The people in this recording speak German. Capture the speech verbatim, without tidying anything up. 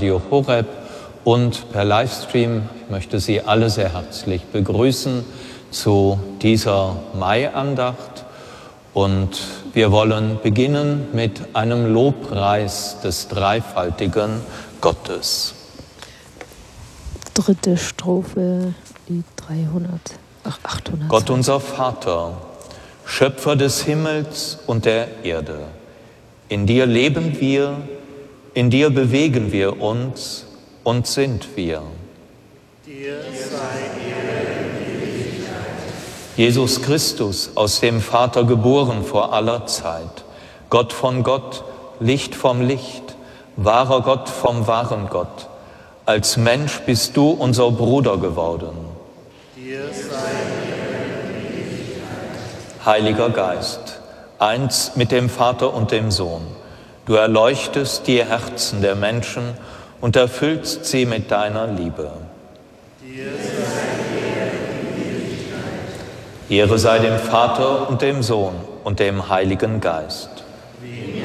Radio Horeb und per Livestream. Ich möchte Sie alle sehr herzlich begrüßen zu dieser Maiandacht. Und wir wollen beginnen mit einem Lobpreis des dreifaltigen Gottes. Dritte Strophe, die dreihundert, ach, achthundert. Gott unser Vater, Schöpfer des Himmels und der Erde, in dir leben wir, in dir bewegen wir uns und sind wir. Dir sei Ehre, Jesus Christus, aus dem Vater geboren vor aller Zeit, Gott von Gott, Licht vom Licht, wahrer Gott vom wahren Gott, als Mensch bist du unser Bruder geworden. dir sei Heiliger Geist, eins mit dem Vater und dem Sohn, du erleuchtest die Herzen der Menschen und erfüllst sie mit deiner Liebe. dir sei Ehre sei dem Vater und dem Sohn und dem Heiligen Geist. wie